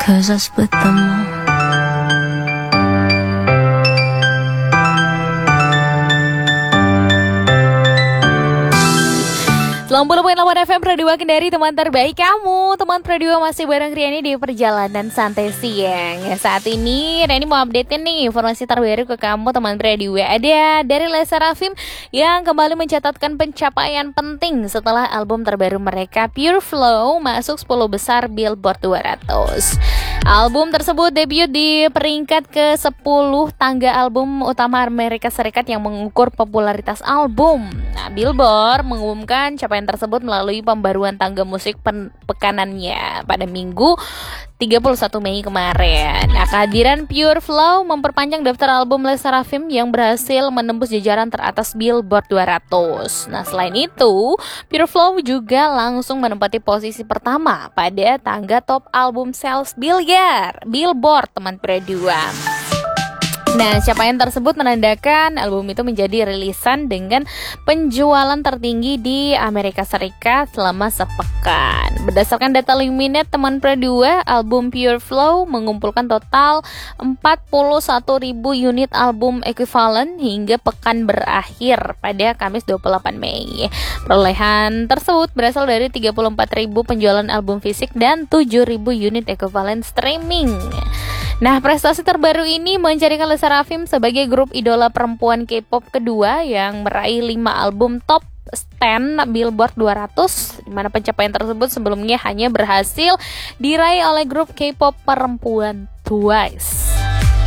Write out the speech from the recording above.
'cause I split them all. 90.8 FM Radio Kendari, teman terbaik kamu. Teman Radio masih bareng Riani di perjalanan santai siang. Saat ini Riani mau updatein nih informasi terbaru ke kamu teman Radio. Ada dari Les Seraphim yang kembali mencatatkan pencapaian penting setelah album terbaru mereka Pure Flow masuk 10 besar Billboard 200. Album tersebut debut di peringkat ke-10 tangga album utama Amerika Serikat yang mengukur popularitas album. Nah, Billboard mengumumkan capaian tersebut melalui pembaruan tangga musik pekanannya pada Minggu 31 Mei kemarin. Nah, kehadiran Pure Flow memperpanjang daftar album Les Seraphim yang berhasil menembus jajaran teratas Billboard 200. Nah, selain itu, Pure Flow juga langsung menempati posisi pertama pada tangga top album sales Billboard teman Predua. Nah, capaian tersebut menandakan album itu menjadi rilisan dengan penjualan tertinggi di Amerika Serikat selama sepekan. Berdasarkan data Luminate teman Predua, album Pure Flow mengumpulkan total 41.000 unit album ekuivalen hingga pekan berakhir pada Kamis 28 Mei. Perolehan tersebut berasal dari 34.000 penjualan album fisik dan 7.000 unit ekuivalen streaming. Nah, prestasi terbaru ini menjadikan Les Seraphim sebagai grup idola perempuan K-pop kedua yang meraih 5 album top 10 Billboard 200, di mana pencapaian tersebut sebelumnya hanya berhasil diraih oleh grup K-pop perempuan Twice.